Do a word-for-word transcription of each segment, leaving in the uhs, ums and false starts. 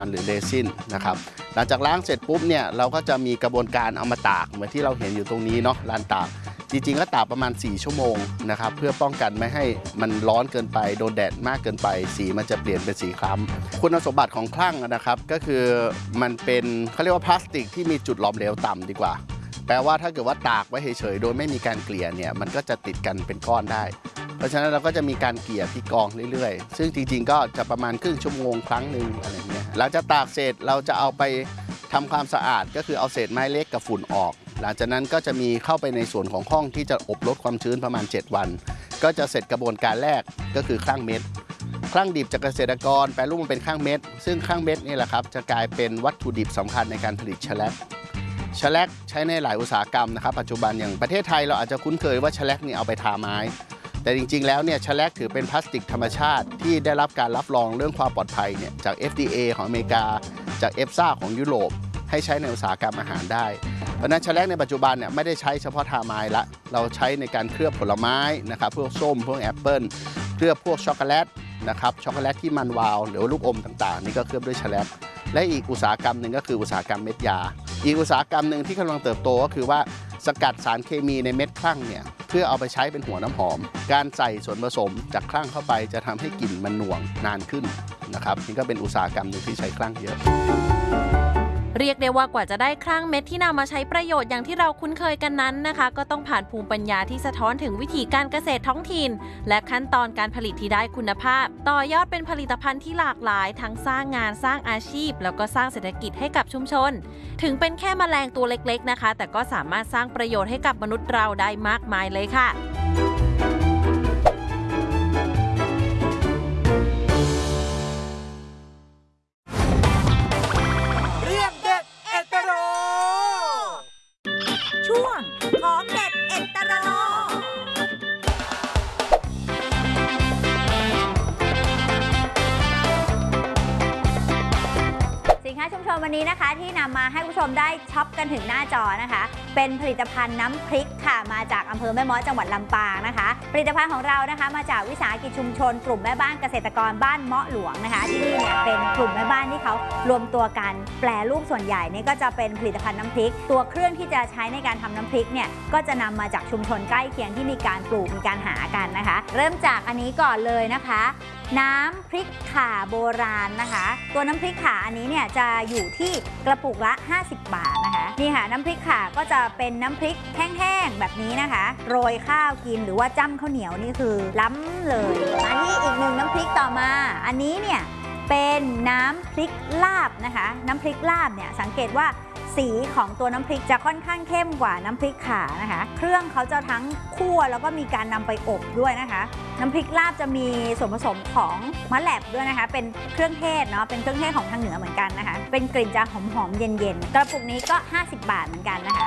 หรือเรซินนะครับหลังจากล้างเสร็จปุ๊บเนี่ยเราก็จะมีกระบวนการเอามาตากเหมือนที่เราเห็นอยู่ตรงนี้เนาะลานตากจริงๆก็ตากประมาณสี่ชั่วโมงนะครับเพื่อป้องกันไม่ให้มันร้อนเกินไปโดนแดดมากเกินไปสีมันจะเปลี่ยนเป็นสีคล้ำคุณสมบัติของคลั่งนะครับก็คือมันเป็นเขาเรียกว่าพลาสติกที่มีจุดหลอมเหลวต่ำดีกว่าแปลว่าถ้าเกิดว่าตากไว้เฉยๆโดยไม่มีการเกลี่ยเนี่ยมันก็จะติดกันเป็นก้อนได้เพราะฉะนั้นเราก็จะมีการเกลี่ยที่กองเรื่อยๆซึ่งจริงๆก็จะประมาณครึ่งชั่วโมงครั้งหนึ่งอะไรเงี้ยหลังจากตากเสร็จเราจะเอาไปทำความสะอาดก็คือเอาเศษไม้เล็กกับฝุ่นออกหลังจากนั้นก็จะมีเข้าไปในส่วนของห้องที่จะอบลดความชื้นประมาณเจ็ดวันก็จะเสร็จกระบวนการแรกก็คือคลั่งเม็ดคลั่งดิบจากเกษตรกรแปรรูปมันเป็นคลั่งเม็ดซึ่งคลั่งเม็ดนี่แหละครับจะกลายเป็นวัตถุดิบสำคัญในการผลิตแฉลกแฉลกใช้ในหลายอุตสาหกรรมนะครับปัจจุบันอย่างประเทศไทยเราอาจจะคุ้นเคยว่าแฉลกนี่เอาไปทาไม้แต่จริงๆแล้วเนี่ยแฉลกถือเป็นพลาสติกธรรมชาติที่ได้รับการรับรองเรื่องความปลอดภัยเนี่ยจาก เอฟ ดี เอ ของอเมริกาจาก เอฟ เอส เอ ของยุโรปให้ใช้ในอุตสาหกรรมอาหารได้เพราะฉะนั้นแฉลกในปัจจุบันเนี่ยไม่ได้ใช้เฉพาะทาไม้ละเราใช้ในการเคลือบผลไม้นะครับพวกส้มพวกแอปเปิ้ลเคลือบพวกช็อกโกแลตนะครับช็อกโกแลตที่มันวาวหรือลูกอมต่างๆนี่ก็เคลือบด้วยแฉลกและอีกอุตสาหกรรมหนึ่งก็คืออุตสาหกรรมเม็ดยาอีกอุตสาหกรรมหนึ่งที่กำลังเติบโตก็คือว่าสกัดสารเคมีในเม็ดคลั่งเนี่ยเพื่อเอาไปใช้เป็นหัวน้ำหอมการใส่ส่วนผสมจากคลั่งเข้าไปจะทำให้กลิ่นมันหน่วงนานขึ้นนะครับนี่ก็เป็นอุตสาหกรรมหนึ่งที่ใช้คลั่งเยอะเรียกได้ว่ากว่าจะได้คลั่งเม็ดที่นำมาใช้ประโยชน์อย่างที่เราคุ้นเคยกันนั้นนะคะก็ต้องผ่านภูมิปัญญาที่สะท้อนถึงวิธีการเกษตรท้องถิ่นและขั้นตอนการผลิตที่ได้คุณภาพต่อยอดเป็นผลิตภัณฑ์ที่หลากหลายทั้งสร้างงานสร้างอาชีพแล้วก็สร้างเศรษฐกิจให้กับชุมชนถึงเป็นแค่แมลงตัวเล็กๆนะคะแต่ก็สามารถสร้างประโยชน์ให้กับมนุษย์เราได้มากมายเลยค่ะของเด็ดเอ็ดตโรสินค้าชุมชนวันนี้นะคะที่นำมาให้ผู้ชมได้ช็อปกันถึงหน้าจอนะคะเป็นผลิตภัณฑ์น้ำพริกค่ะมาจากอำเภอแม่ม้อจังหวัดลำปางนะคะผลิตภัณฑ์ของเรานะคะมาจากวิสาหกิจชุมชนกลุ่มแม่บ้านเกษตรกรบ้านเมาะหลวงนะคะที่นี่เนี่ยเป็นกลุ่มแม่บ้านที่เขารวมตัวกันแปรรูปส่วนใหญ่นี่ก็จะเป็นผลิตภัณฑ์น้ำพริกตัวเครื่องที่จะใช้ในการทำน้ำพริกเนี่ยก็จะนำมาจากชุมชนใกล้เคียงที่มีการปลูกมีการหากันนะคะเริ่มจากอันนี้ก่อนเลยนะคะน้ำพริกข่าโบราณนะคะตัวน้ำพริกข่าอันนี้เนี่ยจะอยู่ที่กระปุกละห้าสิบบาทนะคะนี่ค่ะน้ำพริกข่าก็จะเป็นน้ำพริกแห้งๆแบบนี้นะคะโรยข้าวกินหรือว่าจ้ำข้าวเหนียวนี่คือล้ำเลยมาที่อีกหนึ่งน้ำพริกต่อมาอันนี้เนี่ยเป็นน้ำพริกลาบนะคะน้ำพริกลาบเนี่ยสังเกตว่าสีของตัวน้ำพริกจะค่อนข้างเข้มกว่าน้ำพริกข่านะคะเครื่องเขาจะทั้งคั่วแล้วก็มีการนำไปอบด้วยนะคะน้ำพริกลาบจะมีส่วนผสมของมะแหลบด้วยนะคะเป็นเครื่องเทศเนาะเป็นเครื่องเทศของทางเหนือเหมือนกันนะคะเป็นกลิ่นจะหอมๆเย็นๆกระปุกนี้ก็ห้าสิบบาทเหมือนกันนะคะ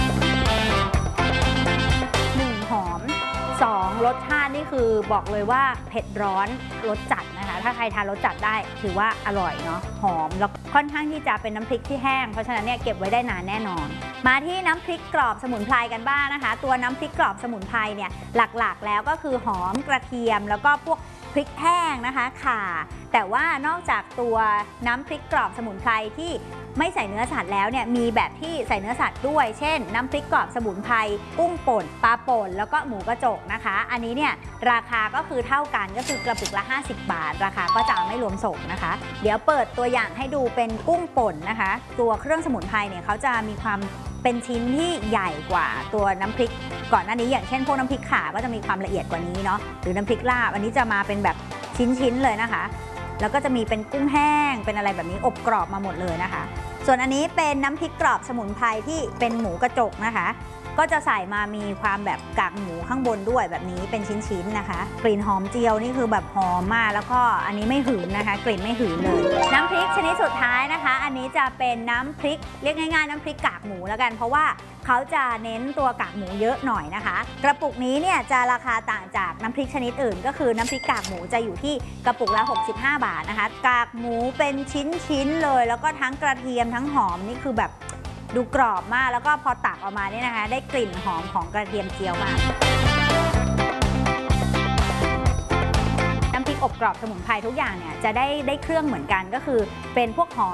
หนึ่งหอมสองรสชาตินี่คือบอกเลยว่าเผ็ดร้อนรสจัดนะคะถ้าใครทานรสจัดได้ถือว่าอร่อยเนาะหอมแล้วค่อนข้างที่จะเป็นน้ำพริกที่แห้งเพราะฉะนั้นเนี่ยเก็บไว้ได้นานแน่นอนมาที่น้ำพริกกรอบสมุนไพรกันบ้างนะคะตัวน้ำพริกกรอบสมุนไพรเนี่ยหลักๆแล้วก็คือหอมกระเทียมแล้วก็พวกพริกแห้งนะคะข่าแต่ว่านอกจากตัวน้ำพริกกรอบสมุนไพรที่ไม่ใส่เนื้อสัตว์แล้วเนี่ยมีแบบที่ใส่เนื้อสัตว์ด้วยเช่นน้ำพริกกรอบสมุนไพรกุ้งป่นปลาป่นแล้วก็หมูกระจกนะคะอันนี้เนี่ยราคาก็คือเท่ากันก็คือกระปุกละห้าสิบบาทราคาก็จะไม่รวมส่งนะคะเดี๋ยวเปิดตัวอย่างให้ดูเป็นกุ้งป่นนะคะตัวเครื่องสมุนไพรเนี่ยเขาจะมีความเป็นชิ้นที่ใหญ่กว่าตัวน้ำพริกก่อนหน้านี้อย่างเช่นพวกน้ำพริกข่าก็จะมีความละเอียดกว่านี้เนาะหรือน้ำพริกลาบอันนี้จะมาเป็นแบบชิ้นๆเลยนะคะแล้วก็จะมีเป็นกุ้งแห้งเป็นอะไรแบบนี้อบกรอบมาหมดเลยนะคะส่วนอันนี้เป็นน้ำพริกกรอบสมุนไพรที่เป็นหมูกระจกนะคะก็จะใส่มามีความแบบกากหมูข้างบนด้วยแบบนี้เป็นชิ้นๆนะคะกลิ่นหอมเจียวนี่คือแบบหอมมากแล้วก็อันนี้ไม่หืนนะคะกลิ่นไม่หืนเลยน้ำพริกชนิดสุดท้ายนะคะอันนี้จะเป็นน้ำพริกเรียกง่ายๆน้ำพริกกากหมูแล้วกันเพราะว่าเขาจะเน้นตัวกากหมูเยอะหน่อยนะคะกระปุกนี้เนี่ยจะราคาต่างจากน้ำพริกชนิดอื่นก็คือน้ำพริกกากหมูจะอยู่ที่กระปุกละหกสิบห้าบาทนะคะกากหมูเป็นชิ้นๆเลยแล้วก็ทั้งกระเทียมทั้งหอมนี่คือแบบดูกรอบมากแล้วก็พอตักออกมานี่นะคะได้กลิ่นหอมของกระเทียมเจียวมากน้ำพริกอบกรอบสมุนไพรทุกอย่างเนี่ยจะได้ได้เครื่องเหมือนกันก็คือเป็นพวกหอม